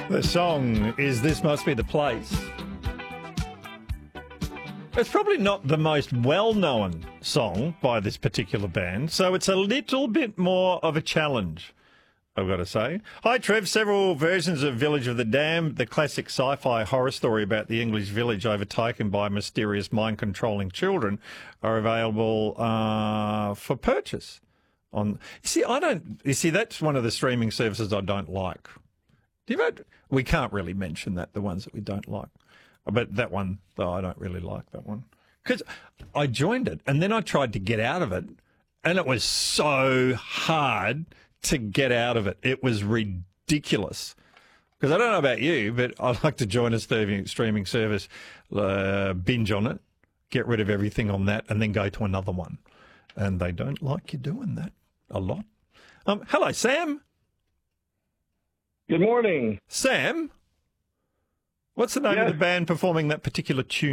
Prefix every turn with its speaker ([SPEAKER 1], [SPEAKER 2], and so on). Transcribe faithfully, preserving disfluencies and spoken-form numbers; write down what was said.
[SPEAKER 1] The song is This Must Be the Place. It's probably not the most well-known song by this particular band, so it's a little bit more of a challenge, I've got to say. Hi, Trev. Several versions of Village of the Damned, the classic sci-fi horror story about the English village overtaken by mysterious mind-controlling children, are available uh, for purchase. On, you see, I don't. You see, that's one of the streaming services I don't like. Do you know, we can't really mention that, the ones that we don't like. But that one, though, I don't really like that one. Because I joined it, and then I tried to get out of it, and it was so hard to get out of it. It was ridiculous. Because I don't know about you, but I like to join a streaming service, uh, binge on it, get rid of everything on that, and then go to another one. And they don't like you doing that a lot. Um, hello, Sam.
[SPEAKER 2] Good morning.
[SPEAKER 1] Sam? What's the name
[SPEAKER 2] Yes.
[SPEAKER 1] of the band performing that particular tune?